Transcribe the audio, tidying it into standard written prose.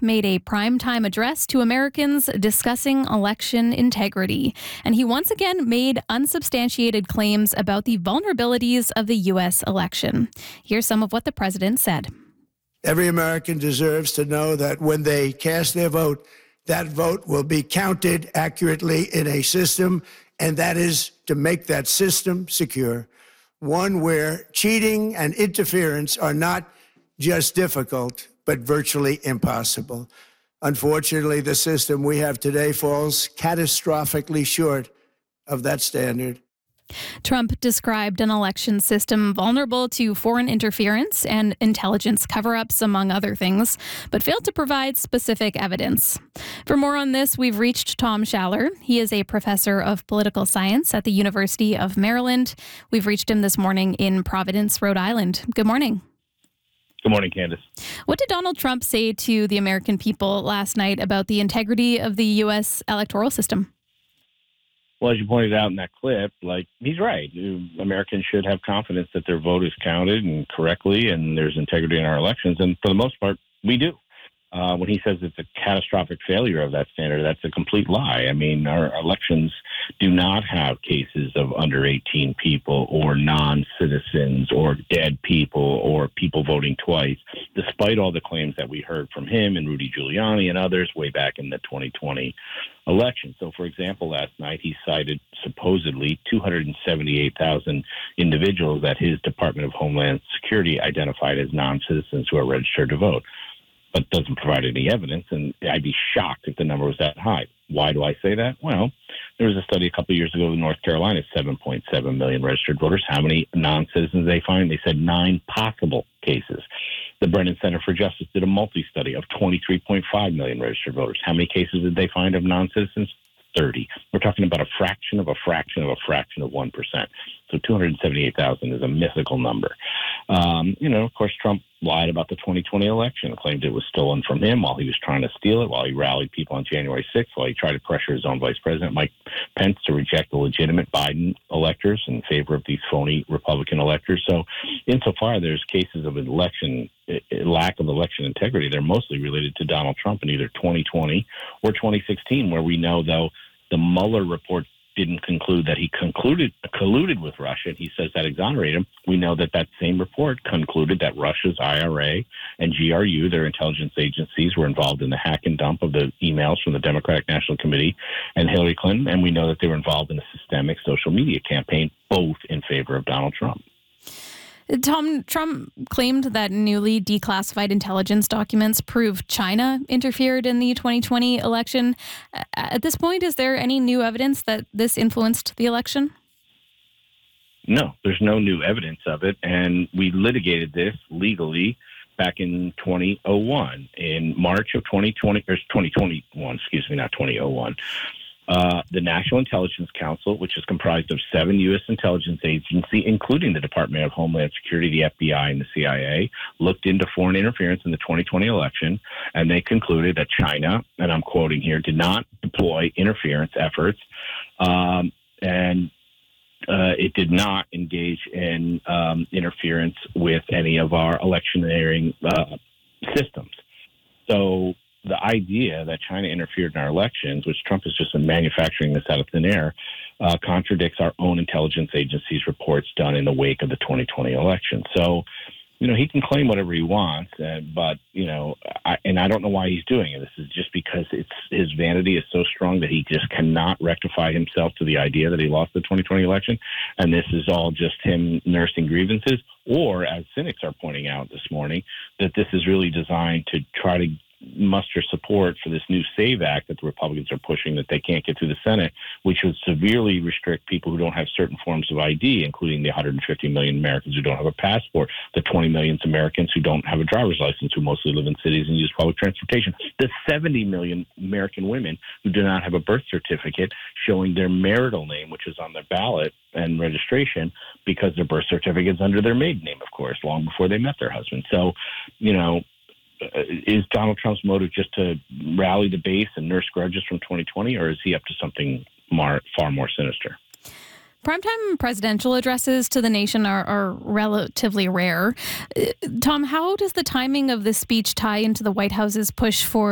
made a primetime address to Americans discussing election integrity, and he once again made unsubstantiated claims about the vulnerabilities of the U.S. election. Here's some of what the president said. Every American deserves to know that when they cast their vote, that vote will be counted accurately in a system, and that is to make that system secure, one where cheating and interference are not just difficult, but virtually impossible. Unfortunately, the system we have today falls catastrophically short of that standard. Trump described an election system vulnerable to foreign interference and intelligence cover-ups, among other things, but failed to provide specific evidence. For more on this, we've reached Tom Schaller. He is a professor of political science at the University of Maryland. We've reached him this morning in Providence, Rhode Island. Good morning. Good morning, Candace. What did Donald Trump say to the American people last night about the integrity of the U.S. electoral system? Well, as you pointed out in that clip, he's right. Americans should have confidence that their vote is counted and correctly, and there's integrity in our elections. And for the most part, we do. When he says it's a catastrophic failure of that standard, that's a complete lie. I mean, our elections do not have cases of under 18 people or non-citizens or dead people or people voting twice, despite all the claims that we heard from him and Rudy Giuliani and others way back in the 2020 election. So, for example, last night he cited supposedly 278,000 individuals that his Department of Homeland Security identified as non-citizens who are registered to vote, but doesn't provide any evidence, and I'd be shocked if the number was that high. Why do I say that? Well, there was a study a couple of years ago in North Carolina, 7.7 million registered voters. How many non-citizens they find? They said 9 possible cases. The Brennan Center for Justice did a multi-study of 23.5 million registered voters. How many cases did they find of non-citizens? 30. We're talking about a fraction of a fraction of a fraction of 1%. So 278,000 is a mythical number. Of course, Trump lied about the 2020 election, claimed it was stolen from him while he was trying to steal it, while he rallied people on January 6th, while he tried to pressure his own vice president, Mike Pence, to reject the legitimate Biden electors in favor of these phony Republican electors. So insofar there's cases of lack of election integrity, they're mostly related to Donald Trump in either 2020 or 2016, where we know, though, the Mueller report didn't conclude that he colluded with Russia, and he says that exonerated him. We know that same report concluded that Russia's IRA and GRU, their intelligence agencies, were involved in the hack and dump of the emails from the Democratic National Committee and Hillary Clinton, and we know that they were involved in a systemic social media campaign, both in favor of Donald Trump. Tom, Trump claimed that newly declassified intelligence documents prove China interfered in the 2020 election. At this point, is there any new evidence that this influenced the election? No, there's no new evidence of it, and we litigated this legally back in 2001. In March of 2021, not 2001. The National Intelligence Council, which is comprised of 7 U.S. intelligence agencies, including the Department of Homeland Security, the FBI, and the CIA, looked into foreign interference in the 2020 election, and they concluded that China, and I'm quoting here, did not deploy interference efforts, and it did not engage in interference with any of our electioneering systems. So the idea that China interfered in our elections, which Trump is just manufacturing this out of thin air, contradicts our own intelligence agencies' reports done in the wake of the 2020 election. So, he can claim whatever he wants, but, I don't know why he's doing it. This is just because his vanity is so strong that he just cannot rectify himself to the idea that he lost the 2020 election, and this is all just him nursing grievances, or, as cynics are pointing out this morning, that this is really designed to try to muster support for this new SAVE Act that the Republicans are pushing that they can't get through the Senate, which would severely restrict people who don't have certain forms of ID, including the 150 million Americans who don't have a passport, the 20 million Americans who don't have a driver's license, who mostly live in cities and use public transportation, the 70 million American women who do not have a birth certificate showing their marital name, which is on their ballot and registration, because their birth certificate is under their maiden name, of course, long before they met their husband. So, is Donald Trump's motive just to rally the base and nurse grudges from 2020, or is he up to something far more sinister? Primetime presidential addresses to the nation are relatively rare. Tom, how does the timing of this speech tie into the White House's push for